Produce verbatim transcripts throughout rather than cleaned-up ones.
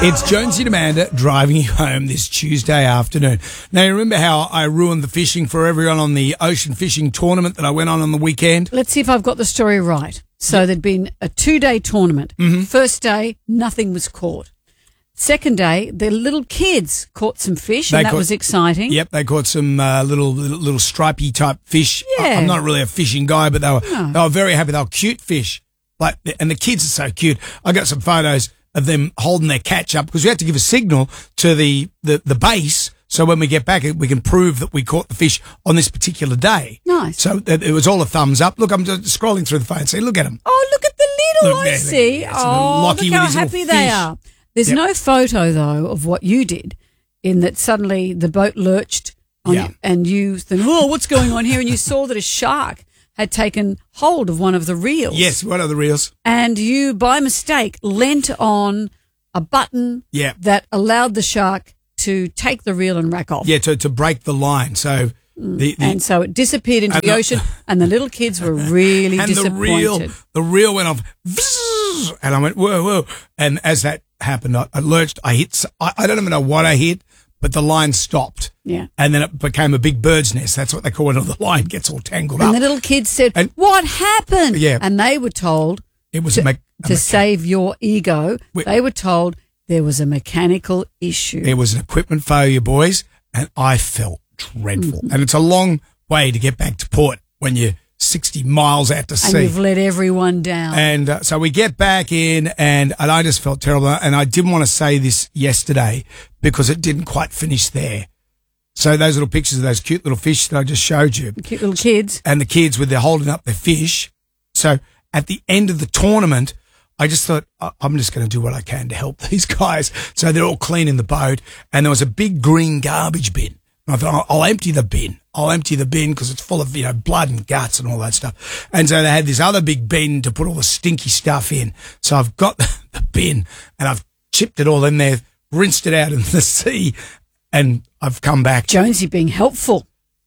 It's Jonesy and Amanda driving you home this Tuesday afternoon. Now, you remember how I ruined the fishing for everyone on the ocean fishing tournament that I went on on the weekend? Let's see if I've got the story right. So there'd been a two-day tournament. Mm-hmm. First day, nothing was caught. Second day, the little kids caught some fish, They and that caught- was exciting. Yep, they caught some uh, little, little little stripy type fish. Yeah. I- I'm not really a fishing guy, but they were No. they were very happy. They were cute fish, like, and the kids are so cute. I got some photos of them holding their catch up because we had to give a signal to the, the, the base. So when we get back, we can prove that we caught the fish on this particular day. Nice. So it it was all a thumbs up. Look, I'm just scrolling through the phone. See, look at them. Oh, look at the little, Look I there, see. look, that's a little Oh, Lockie look with how his little happy they fish. are. There's Yep. no photo, though, of what you did in that suddenly the boat lurched on Yeah. you, and you think, oh, what's going on here? And you saw that a shark had taken hold of one of the reels. Yes, what are the reels? And you, by mistake, leant on a button Yeah. that allowed the shark to take the reel and rack off. Yeah, to, to break the line. So the, the And so it disappeared into And the the- ocean, and the little kids were really and disappointed. the reel, the reel went off, vzz, and I went whoa, whoa. And as that happened, I, I lurched. I hit. s- I, I don't even know what I hit, but the line stopped. Yeah. And then it became a big bird's nest. That's what they call it. When the line gets all tangled And up. the little kids said, And- what happened? Yeah. And they were told It was to, a, me- a to mecha- save your ego, Wait. they were told there was a mechanical issue. It was an equipment failure, boys, and I felt dreadful. Mm-hmm. And it's a long way to get back to port when you're sixty miles out to and sea. you've let everyone down. And uh, so we get back in, and, and I just felt terrible. And I didn't want to say this yesterday because it didn't quite finish there. So those little pictures of those cute little fish that I just showed you, Cute little kids. and the kids with their holding up their fish. So at the end of the tournament, I just thought, I- I'm just going to do what I can to help these guys. So they're all cleaning the boat, and there was a big green garbage bin. And I thought, I'll, I'll empty the bin. I'll empty the bin because it's full of, you know, blood and guts and all that stuff. And so they had this other big bin to put all the stinky stuff in. So I've got the, the bin, and I've chipped it all in there, rinsed it out in the sea, and I've come back. Jonesy being helpful.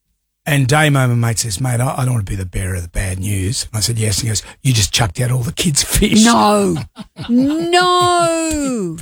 And Damo, my mate, says, mate, I, I don't want to be the bearer of the bad news. And I said, yes. And he goes, you just chucked out all the kids' fish. No. No.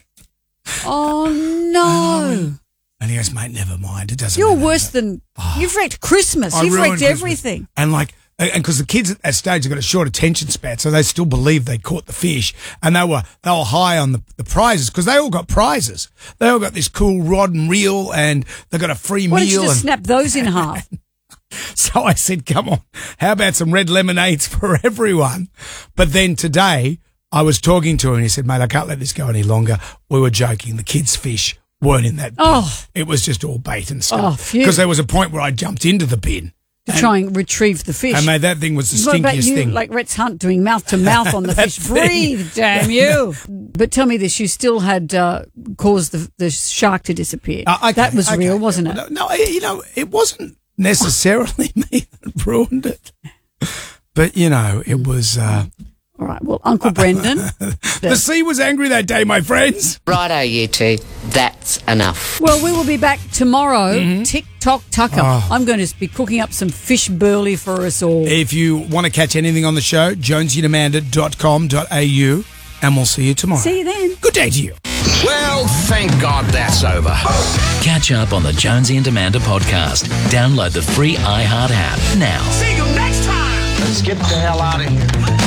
Oh, no. And he goes, mate, never mind. It doesn't You're matter. worse than, you've wrecked Christmas. I You've ruined wrecked Christmas. everything. And like, and because the kids at that stage have got a short attention span, so they still believe they caught the fish, and they were they were high on the, the prizes because they all got prizes. They all got this cool rod and reel, and they got a free Why don't you meal. just And snap those in half? so I said, come on, how about some red lemonades for everyone? But then today I was talking to him, and he said, mate, I can't let this go any longer. We were joking. The kids' fish weren't in that bin. Oh. It was just all bait and Oh, stuff. phew. Because there was a point where I jumped into the bin. To try and retrieve the fish. And mate, that thing was the What about stinkiest you, thing. like Rex Hunt, doing mouth to mouth on the That fish? thing. Breathe, damn you! But tell me this: you still had uh, caused the, the shark to disappear. Uh, okay, that was okay. real, wasn't it? No, no, you know, it wasn't necessarily me that ruined it. But, you know, it was... Uh, All right. Well, Uncle Brendan. the sea was angry that day, my friends. Righto, you two. That's enough. Well, we will be back tomorrow. Mm-hmm. Tick tock tucker. Oh. I'm going to be cooking up some fish burley for us all. If you want to catch anything on the show, jonesy and amanda dot com dot a u, and we'll see you tomorrow. See you then. Good day to you. Well, thank God that's over. Catch up on the Jonesy and Amanda podcast. Download the free iHeart app now. See you next time. Let's get the hell out of here.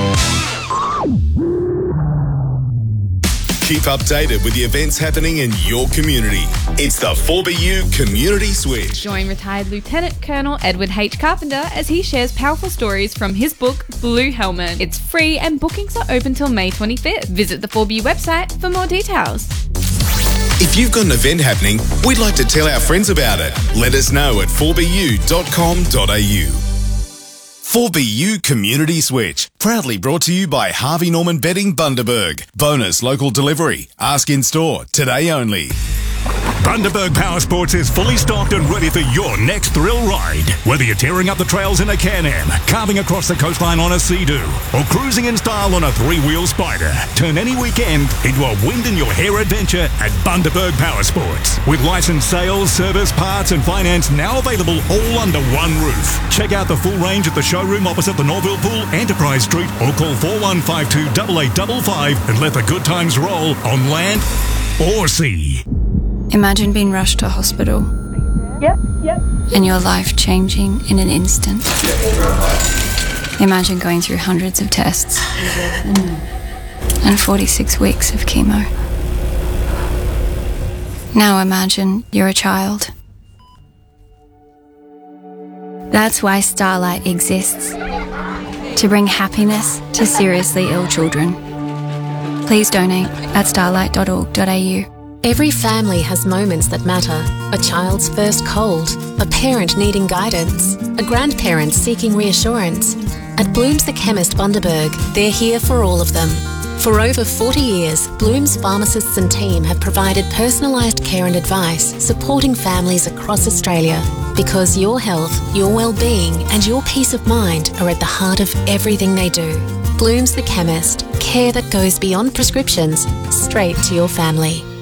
Keep updated with the events happening in your community. It's the four B U Community Switch. Join retired Lieutenant Colonel Edward H. Carpenter as he shares powerful stories from his book, Blue Helmet. It's free and bookings are open till May twenty-fifth. Visit the four B U website for more details. If you've got an event happening, we'd like to tell our friends about it. Let us know at four b u dot com dot a u. four B U Community Switch, proudly brought to you by Harvey Norman Bedding Bundaberg. Bonus local delivery. Ask in store, today only. Bundaberg Power Sports is fully stocked and ready for your next thrill ride. Whether you're tearing up the trails in a Can-Am, carving across the coastline on a Sea-Doo, or cruising in style on a three-wheel Spider, turn any weekend into a wind-in-your-hair adventure at Bundaberg Power Sports. With licensed sales, service, parts and finance now available all under one roof. Check out the full range at the showroom opposite the Norville Pool, Enterprise Street, or call four one five two, eight eight five five and let the good times roll on land or sea. Imagine being rushed to hospital. Yep, yep. And your life changing in an instant. Imagine going through hundreds of tests and forty-six weeks of chemo. Now imagine you're a child. That's why Starlight exists. To bring happiness to seriously ill children. Please donate at starlight dot org dot a u. Every family has moments that matter. A child's first cold, a parent needing guidance, a grandparent seeking reassurance. At Bloom's the Chemist Bundaberg, they're here for all of them. For over forty years, Bloom's pharmacists and team have provided personalised care and advice, supporting families across Australia. Because your health, your well-being and your peace of mind are at the heart of everything they do. Bloom's the Chemist, care that goes beyond prescriptions, straight to your family.